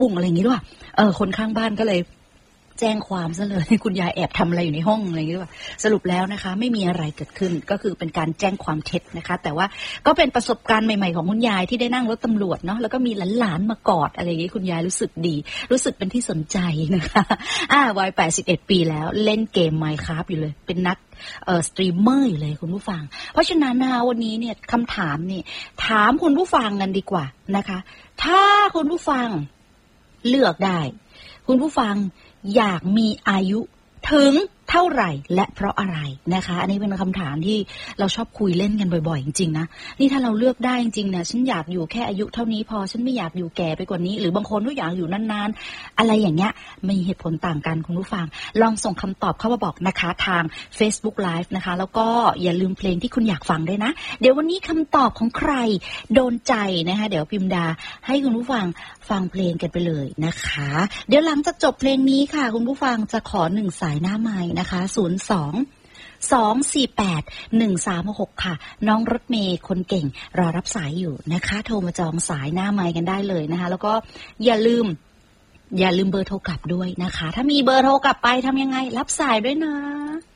ปุ่งอะไรอย่างงี้ด้วยคนข้างบ้านก็เลยแจ้งความซะเลยคุณยายแอบทำอะไรอยู่ในห้องอะไรอย่างเงี้ยสรุปแล้วนะคะไม่มีอะไรเกิดขึ้นก็คือเป็นการแจ้งความเท็จนะคะแต่ว่าก็เป็นประสบการณ์ใหม่ๆของคุณยายที่ได้นั่งรถตำรวจเนาะแล้วก็มีหลานๆมากอดอะไรอย่างเงี้ยคุณยายรู้สึกดีรู้สึกเป็นที่สนใจนะคะวัย81 ปีแล้วเล่นเกม Minecraft อยู่เลยเป็นนักสตรีมเมอร์อยู่เลยคุณผู้ฟังเพราะฉะนั้นนะคะวันนี้เนี่ยคำถามนี่ถามคุณผู้ฟังกันดีกว่านะคะถ้าคุณผู้ฟังเลือกได้คุณผู้ฟังอยากมีอายุถึงเท่าไหร่และเพราะอะไรนะคะอันนี้เป็นคำถามที่เราชอบคุยเล่นกันบ่อยๆจริงๆนะนี่ถ้าเราเลือกได้จริงๆเนี่ยฉันอยากอยู่แค่อายุเท่านี้พอฉันไม่อยากอยู่แก่ไปกว่านี้หรือบางคนก็อยากอยู่นานๆอะไรอย่างเงี้ยมีเหตุผลต่างกันคุณผู้ฟังลองส่งคำตอบเข้ามาบอกนะคะทาง Facebook Live นะคะแล้วก็อย่าลืมเพลงที่คุณอยากฟังด้วยนะเดี๋ยววันนี้คำตอบของใครโดนใจนะคะเดี๋ยวพิมดาให้คุณผู้ฟังฟังเพลงกันไปเลยนะคะเดี๋ยวหลังจากจบเพลงนี้ค่ะคุณผู้ฟังจะขอ1 สายหน้าไมค์นะคะ02-248-1366ค่ะน้องรถเมย์คนเก่งรอรับสายอยู่นะคะโทรมาจองสายหน้าไมค์กันได้เลยนะคะแล้วก็อย่าลืมเบอร์โทรกลับด้วยนะคะถ้ามีเบอร์โทรกลับไปทำยังไงรับสายด้วยนะ